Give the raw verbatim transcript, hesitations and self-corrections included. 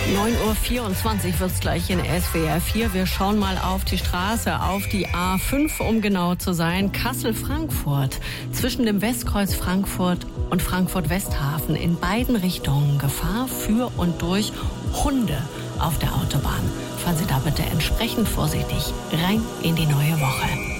neun Uhr vierundzwanzig wird es gleich in S W R vier. Wir schauen mal auf die Straße, auf die A fünf, um genau zu sein. Kassel-Frankfurt. Zwischen dem Westkreuz Frankfurt und Frankfurt-Westhafen in beiden Richtungen Gefahr für und durch Hunde auf der Autobahn. Fahren Sie da bitte entsprechend vorsichtig rein in die neue Woche.